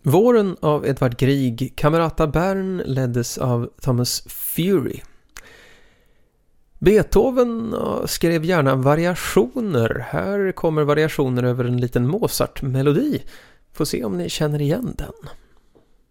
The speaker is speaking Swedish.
Våren av Edvard Grieg, Camerata Bern leddes av Thomas Fury. Beethoven skrev gärna variationer. Här kommer variationer över en liten Mozart-melodi. Får se om ni känner igen den.